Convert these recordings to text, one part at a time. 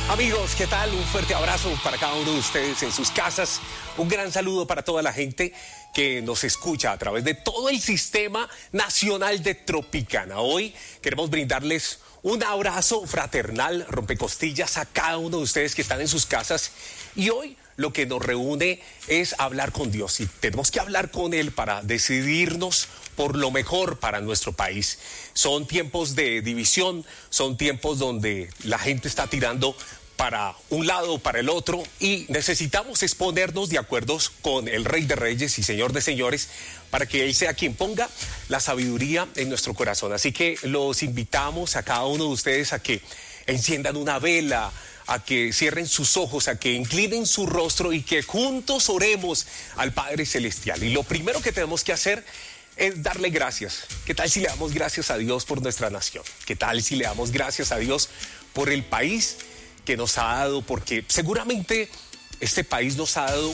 Amigos, ¿qué tal? Un fuerte abrazo para cada uno de ustedes en sus casas. Un gran saludo para toda la gente que nos escucha a través de todo el sistema nacional de Tropicana. Hoy queremos brindarles un abrazo fraternal, rompecostillas a cada uno de ustedes que están en sus casas. Y hoy lo que nos reúne es hablar con Dios. Y tenemos que hablar con Él para decidirnos por lo mejor para nuestro país. Son tiempos de división, son tiempos donde la gente está tirando para un lado o para el otro y necesitamos exponernos de acuerdo con el Rey de Reyes y Señor de Señores para que Él sea quien ponga la sabiduría en nuestro corazón. Así que los invitamos a cada uno de ustedes a que enciendan una vela, a que cierren sus ojos, a que inclinen su rostro y que juntos oremos al Padre Celestial. Y lo primero que tenemos que hacer es darle gracias. ¿Qué tal si le damos gracias a Dios por nuestra nación? ¿Qué tal si le damos gracias a Dios por el país que nos ha dado? Porque seguramente este país nos ha dado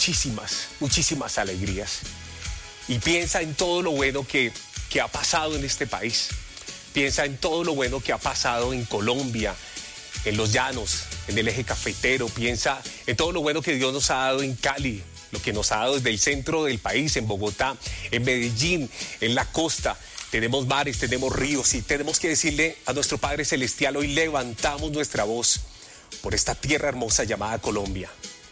muchísimas alegrías. Y piensa en todo lo bueno que ha pasado en este país. Piensa en todo lo bueno que ha pasado en Colombia, en los llanos, en el eje cafetero. Piensa en todo lo bueno que Dios nos ha dado en Cali, lo que nos ha dado desde el centro del país, en Bogotá, en Medellín, en la costa. Tenemos mares, tenemos ríos y tenemos que decirle a nuestro Padre Celestial, hoy levantamos nuestra voz por esta tierra hermosa llamada Colombia.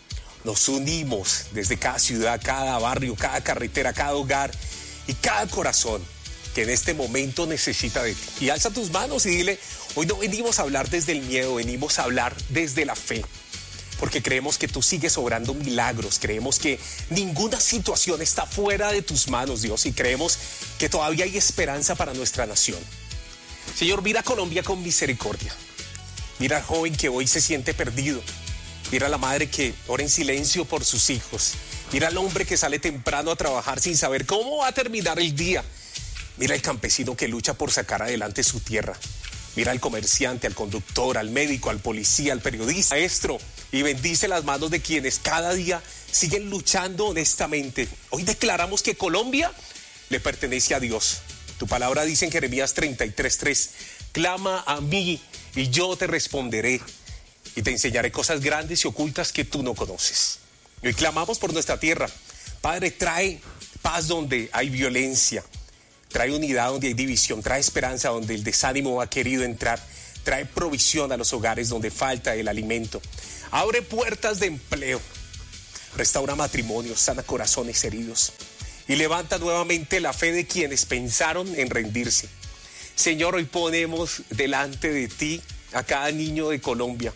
Nos unimos desde cada ciudad, cada barrio, cada carretera, cada hogar y cada corazón que en este momento necesita de ti. Y alza tus manos y dile, hoy no venimos a hablar desde el miedo, venimos a hablar desde la fe. Porque creemos que tú sigues obrando milagros, creemos que ninguna situación está fuera de tus manos, Dios, y creemos que todavía hay esperanza para nuestra nación. Señor, mira a Colombia con misericordia. Mira al joven que hoy se siente perdido. Mira a la madre que ora en silencio por sus hijos. Mira al hombre que sale temprano a trabajar sin saber cómo va a terminar el día. Mira al campesino que lucha por sacar adelante su tierra. Mira al comerciante, al conductor, al médico, al policía, al periodista, maestro, y bendice las manos de quienes cada día siguen luchando honestamente. Hoy declaramos que Colombia le pertenece a Dios. Tu palabra dice en Jeremías 33:3, clama a mí y yo te responderé y te enseñaré cosas grandes y ocultas que tú no conoces. Y hoy clamamos por nuestra tierra. Padre, trae paz donde hay violencia. Trae unidad donde hay división, trae esperanza donde el desánimo ha querido entrar, trae provisión a los hogares donde falta el alimento. Abre puertas de empleo, restaura matrimonios, sana corazones heridos y levanta nuevamente la fe de quienes pensaron en rendirse. Señor, hoy ponemos delante de ti a cada niño de Colombia.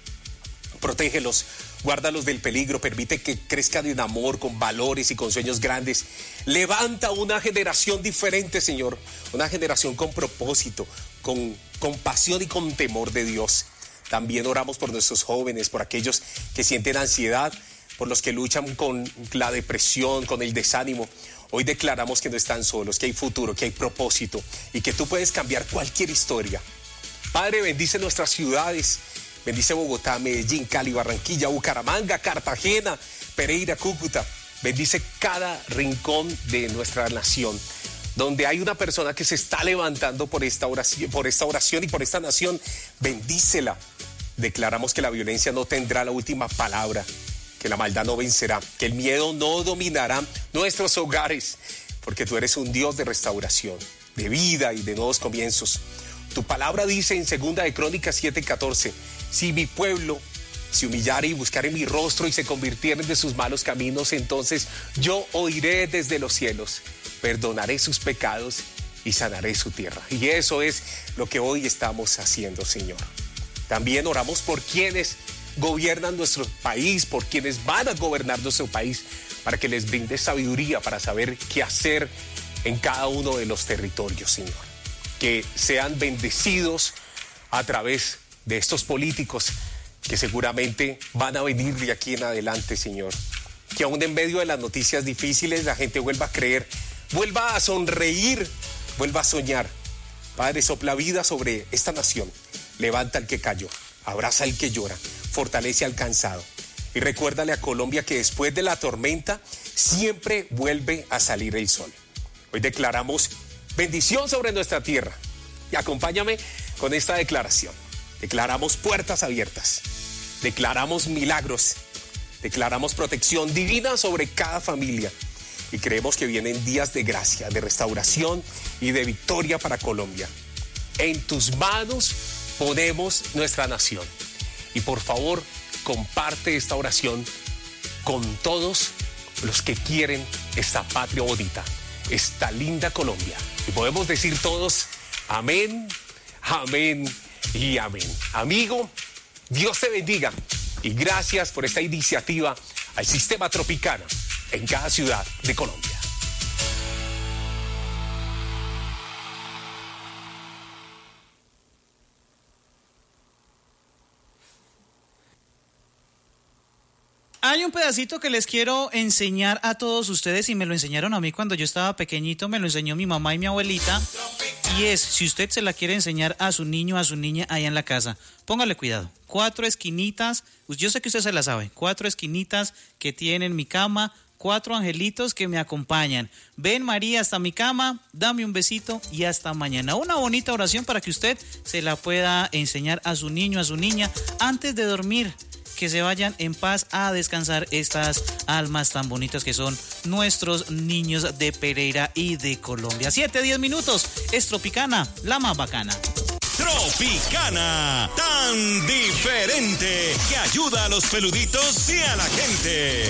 Protégelos. Guárdalos del peligro, permite que crezcan en amor, con valores y con sueños grandes. Levanta una generación diferente, Señor, una generación con propósito, con compasión y con temor de Dios. También oramos por nuestros jóvenes, por aquellos que sienten ansiedad, por los que luchan con la depresión, con el desánimo. Hoy declaramos que no están solos, que hay futuro, que hay propósito y que tú puedes cambiar cualquier historia. Padre, bendice nuestras ciudades. Bendice Bogotá, Medellín, Cali, Barranquilla, Bucaramanga, Cartagena, Pereira, Cúcuta. Bendice cada rincón de nuestra nación, donde hay una persona que se está levantando por esta oración y por esta nación. Bendícela. Declaramos que la violencia no tendrá la última palabra, que la maldad no vencerá, que el miedo no dominará nuestros hogares, porque tú eres un Dios de restauración, de vida y de nuevos comienzos. Tu palabra dice en 2 de Crónicas 7:14, si mi pueblo se humillare y buscare mi rostro y se convirtieren de sus malos caminos, entonces yo oiré desde los cielos, perdonaré sus pecados y sanaré su tierra. Y eso es lo que hoy estamos haciendo, Señor. También oramos por quienes gobiernan nuestro país, por quienes van a gobernar nuestro país, para que les brinde sabiduría para saber qué hacer en cada uno de los territorios, Señor. Que sean bendecidos a través de estos políticos que seguramente van a venir de aquí en adelante, Señor. Que aún en medio de las noticias difíciles la gente vuelva a creer, vuelva a sonreír, vuelva a soñar. Padre, sopla vida sobre esta nación. Levanta al que cayó, abraza al que llora, fortalece al cansado. Y recuérdale a Colombia que después de la tormenta siempre vuelve a salir el sol. Hoy declaramos bendición sobre nuestra tierra. Y acompáñame con esta declaración. Declaramos puertas abiertas. declaramos milagros, declaramos protección divina sobre cada familia y creemos que vienen días de gracia, de restauración y de victoria para Colombia. En tus manos ponemos nuestra nación y por favor comparte esta oración con todos los que quieren esta patria bonita, esta linda Colombia. Y podemos decir todos, amén, amén y amén. Amigo, Dios te bendiga y gracias por esta iniciativa al Sistema Tropicana en cada ciudad de Colombia. Hay un pedacito que les quiero enseñar a todos ustedes y me lo enseñaron a mí cuando yo estaba pequeñito, me lo enseñó mi mamá y mi abuelita y es, si usted se la quiere enseñar a su niño, a su niña allá en la casa, póngale cuidado, 4 esquinitas, yo sé que usted se la sabe, 4 esquinitas que tienen mi cama, 4 angelitos que me acompañan. Ven María hasta mi cama, dame un besito y hasta mañana. Una bonita oración para que usted se la pueda enseñar a su niño, a su niña antes de dormir. Que se vayan en paz a descansar estas almas tan bonitas que son nuestros niños de Pereira y de Colombia. 7-10 minutos, es Tropicana, la más bacana. Tropicana, tan diferente, que ayuda a los peluditos y a la gente.